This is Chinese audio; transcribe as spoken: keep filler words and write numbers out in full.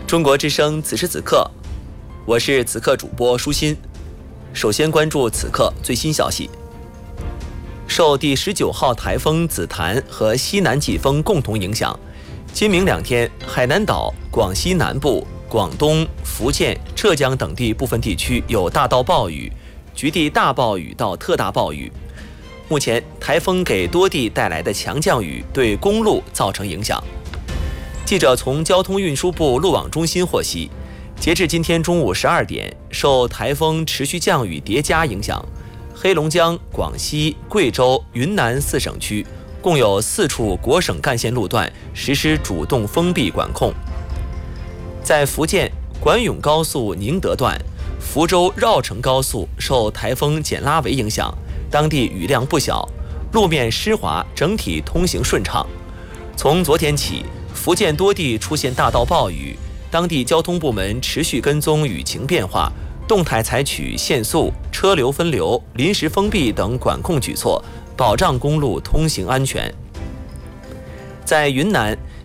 中国之声此时此刻，我是此刻主播舒心。首先关注此刻最新消息。受第十九号台风紫檀和西南季风共同影响，今明两天，海南岛、广西南部、广东、福建、浙江等地部分地区有大到暴雨，局地大暴雨到特大暴雨。目前，台风给多地带来的强降雨对公路造成影响。记者从交通运输部路网中心获悉，截至今天中午十二点，受台风持续降雨叠加影响，黑龙江、广西、贵州、云南四省区共有四处国省干线路段实施主动封闭管控。在福建管永高速宁德段、福州绕城高速受台风简拉维影响，当地雨量不小，路面湿滑，整体通行顺畅。从昨天起，福建多地出现大到暴雨，当地交通部门持续跟踪雨情变化，动态采取限速、车流分流、临时封闭等管控举措，保障公路通行安全。在云南，